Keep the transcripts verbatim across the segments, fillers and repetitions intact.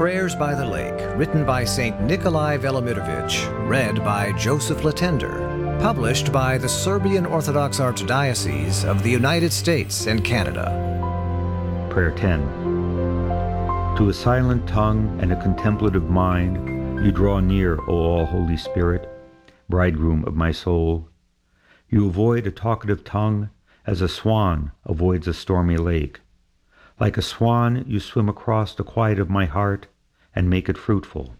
Prayers by the Lake, written by Saint Nikolai Velimirovich, read by Joseph Latender, published by the Serbian Orthodox Archdiocese of the United States and Canada. Prayer ten. To a silent tongue and a contemplative mind, you draw near, O All-Holy Spirit, bridegroom of my soul. You avoid a talkative tongue as a swan avoids a stormy lake. Like a swan, you swim across the quiet of my heart and make it fruitful.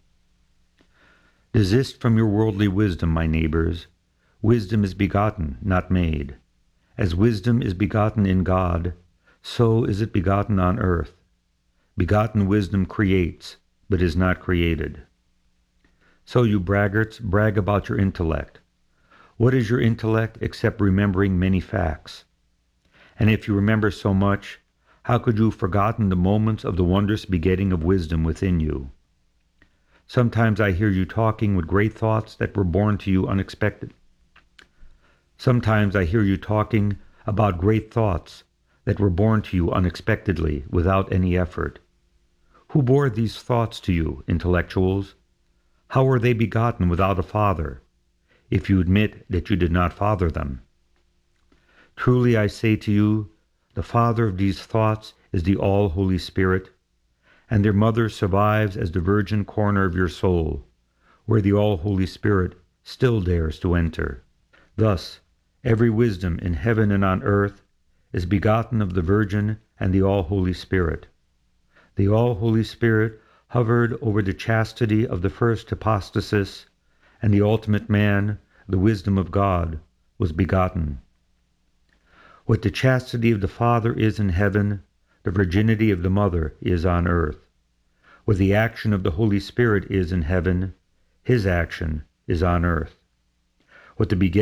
Desist from your worldly wisdom, my neighbors. Wisdom is begotten, not made. As wisdom is begotten in God, so is it begotten on earth. Begotten wisdom creates, but is not created. So you braggarts, brag about your intellect. What is your intellect except remembering many facts? And if you remember so much, how could you have forgotten the moments of the wondrous begetting of wisdom within you? Sometimes I hear you talking with great thoughts that were born to you unexpected. Sometimes I hear you talking about great thoughts that were born to you unexpectedly, without any effort. Who bore these thoughts to you, intellectuals? How were they begotten without a father, if you admit that you did not father them? Truly I say to you, the father of these thoughts is the All-Holy Spirit, and their mother survives as the virgin corner of your soul, where the All-Holy Spirit still dares to enter. Thus, every wisdom in heaven and on earth is begotten of the Virgin and the All-Holy Spirit. The All-Holy Spirit hovered over the chastity of the first hypostasis, and the ultimate man, the wisdom of God, was begotten. What the chastity of the Father is in heaven, the virginity of the Mother is on earth. What the action of the Holy Spirit is in heaven, his action is on earth. What the beginning